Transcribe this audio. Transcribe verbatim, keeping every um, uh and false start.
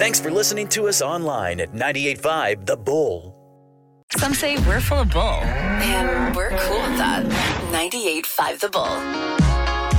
Thanks for listening to us online at ninety-eight point five The Bull. Some say we're full of bull, and we're cool with that. ninety-eight point five The Bull.